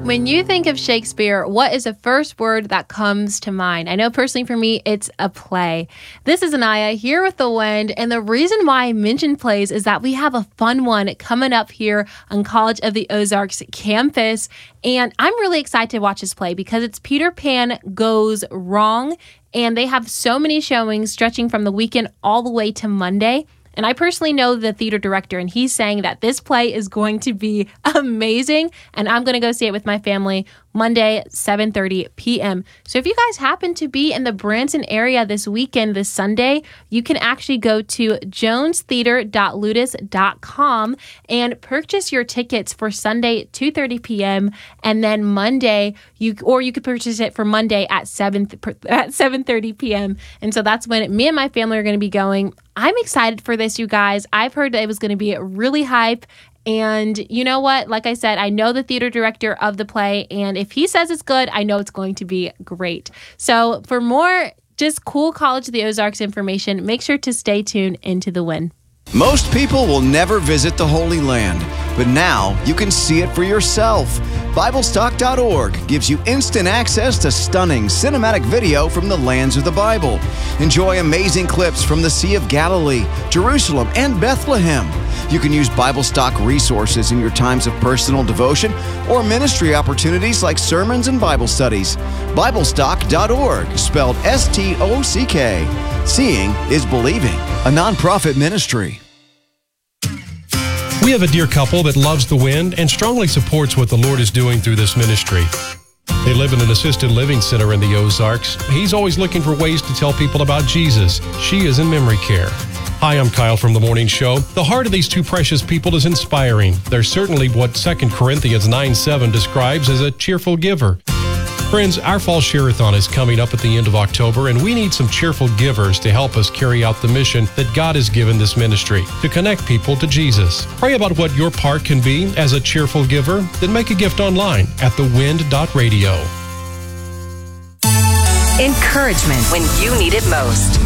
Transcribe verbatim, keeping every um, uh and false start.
When you think of Shakespeare, what is the first word that comes to mind? I know personally for me, it's a play. This is Anaya here with The Wind, and the reason why I mentioned plays is that we have a fun one coming up here on College of the Ozarks campus, and I'm really excited to watch this play because it's Peter Pan Goes Wrong, and they have so many showings stretching from the weekend all the way to Monday. And I personally know the theater director, and he's saying that this play is going to be amazing, and I'm going to go see it with my family Monday, seven thirty p.m. So if you guys happen to be in the Branson area this weekend, this Sunday, you can actually go to jones theater dot ludus dot com and purchase your tickets for Sunday, two thirty p.m. and then Monday, you or you could purchase it for Monday at seven at seven thirty p.m. And so that's when me and my family are going to be going. I'm excited for this, you guys. I've heard that it was going to be really hype. And you know what? Like I said, I know the theater director of the play, and if he says it's good, I know it's going to be great. So for more just cool College of the Ozarks information, make sure to stay tuned into The Wind. Most people will never visit the Holy Land, but now you can see it for yourself. Bible Stock dot org gives you instant access to stunning cinematic video from the lands of the Bible. Enjoy amazing clips from the Sea of Galilee, Jerusalem, and Bethlehem. You can use Bible Stock resources in your times of personal devotion or ministry opportunities like sermons and Bible studies. Bible Stock dot org, spelled S T O C K. Seeing is believing, a nonprofit ministry. We have a dear couple that loves The Wind and strongly supports what the Lord is doing through this ministry. They live in an assisted living center in the Ozarks. He's always looking for ways to tell people about Jesus. She is in memory care. Hi, I'm Kyle from The Morning Show. The heart of these two precious people is inspiring. They're certainly what Second Corinthians nine seven describes as a cheerful giver. Friends, our Fall Share-a-thon is coming up at the end of October, and we need some cheerful givers to help us carry out the mission that God has given this ministry, to connect people to Jesus. Pray about what your part can be as a cheerful giver, then make a gift online at the wind dot radio. Encouragement when you need it most.